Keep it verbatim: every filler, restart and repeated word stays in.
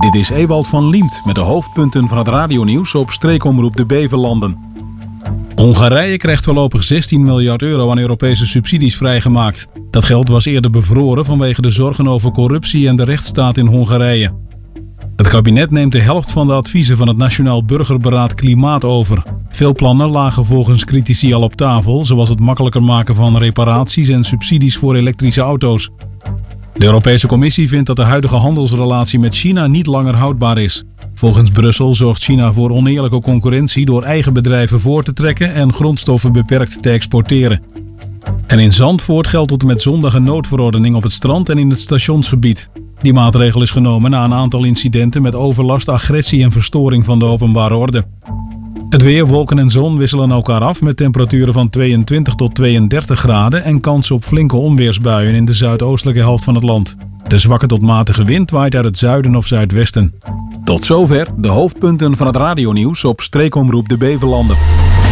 Dit is Ewald van Liemt met de hoofdpunten van het radionieuws op streekomroep de Beverlanden. Hongarije krijgt voorlopig zestien miljard euro aan Europese subsidies vrijgemaakt. Dat geld was eerder bevroren vanwege de zorgen over corruptie en de rechtsstaat in Hongarije. Het kabinet neemt de helft van de adviezen van het Nationaal Burgerberaad Klimaat over. Veel plannen lagen volgens critici al op tafel, zoals het makkelijker maken van reparaties en subsidies voor elektrische auto's. De Europese Commissie vindt dat de huidige handelsrelatie met China niet langer houdbaar is. Volgens Brussel zorgt China voor oneerlijke concurrentie door eigen bedrijven voor te trekken en grondstoffen beperkt te exporteren. En in Zandvoort geldt tot en met zondag een noodverordening op het strand en in het stationsgebied. Die maatregel is genomen na een aantal incidenten met overlast, agressie en verstoring van de openbare orde. Het weer, wolken en zon wisselen elkaar af met temperaturen van tweeëntwintig tot tweeëndertig graden en kans op flinke onweersbuien in de zuidoostelijke helft van het land. De zwakke tot matige wind waait uit het zuiden of zuidwesten. Tot zover de hoofdpunten van het radionieuws op streekomroep de Beverlanden.